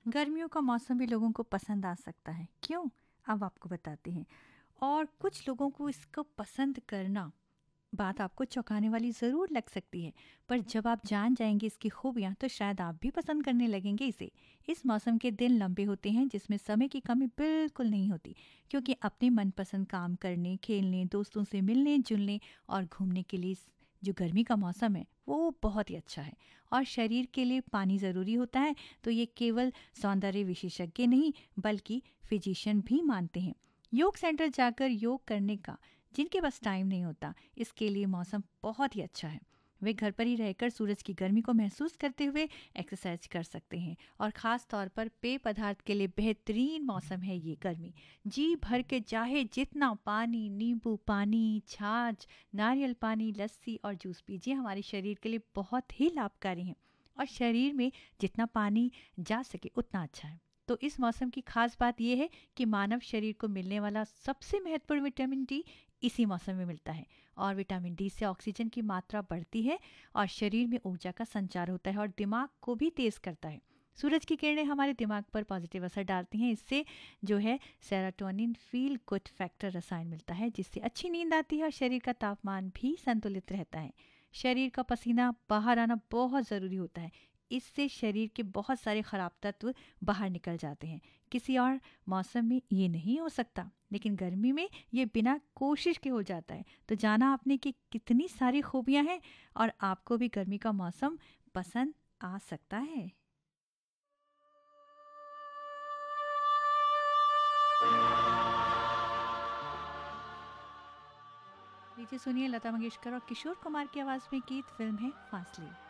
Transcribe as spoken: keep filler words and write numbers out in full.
गर्मियों का मौसम भी लोगों को पसंद आ सकता है। क्यों? अब आपको बताते हैं। और कुछ लोगों को इसको पसंद करना, बात आपको चौंकाने वाली ज़रूर लग सकती है, पर जब आप जान जाएंगे इसकी खूबियाँ तो शायद आप भी पसंद करने लगेंगे इसे। इस मौसम के दिन लंबे होते हैं जिसमें समय की कमी बिल्कुल नहीं होती, क्योंकि अपने मनपसंद काम करने, खेलने, दोस्तों से मिलने जुलने और घूमने के लिए इस- जो गर्मी का मौसम है वो बहुत ही अच्छा है। और शरीर के लिए पानी ज़रूरी होता है, तो ये केवल सौंदर्य विशेषज्ञ नहीं बल्कि फिजिशियन भी मानते हैं। योग सेंटर जाकर योग करने का जिनके पास टाइम नहीं होता, इसके लिए मौसम बहुत ही अच्छा है। वे घर पर ही रहकर सूरज की गर्मी को महसूस करते हुए एक्सरसाइज कर सकते हैं। और ख़ास तौर पर पेय पदार्थ के लिए बेहतरीन मौसम है ये गर्मी। जी भर के चाहे जितना पानी, नींबू पानी, छाछ, नारियल पानी, लस्सी और जूस पीजिए, हमारे शरीर के लिए बहुत ही लाभकारी हैं। और शरीर में जितना पानी जा सके उतना अच्छा है। तो इस मौसम की खास बात यह है कि मानव शरीर को मिलने वाला सबसे महत्वपूर्ण विटामिन डी इसी मौसम में मिलता है। और विटामिन डी से ऑक्सीजन की मात्रा बढ़ती है और शरीर में ऊर्जा का संचार होता है और दिमाग को भी तेज करता है। सूरज की किरणें हमारे दिमाग पर पॉजिटिव असर डालती हैं। इससे जो है सेरोटोनिन फील गुड फैक्टर रसायन मिलता है, जिससे अच्छी नींद आती है और शरीर का तापमान भी संतुलित रहता है। शरीर का पसीना बाहर आना बहुत ज़रूरी होता है। इससे शरीर के बहुत सारे खराब तत्व बाहर निकल जाते हैं। किसी और मौसम में ये नहीं हो सकता, लेकिन गर्मी में ये बिना कोशिश के हो जाता है। तो जाना आपने कि कितनी सारी खूबियां हैं और आपको भी गर्मी का मौसम पसंद आ सकता है। लीजिए सुनिए लता मंगेशकर और किशोर कुमार की आवाज में गीत, फिल्म है फासले।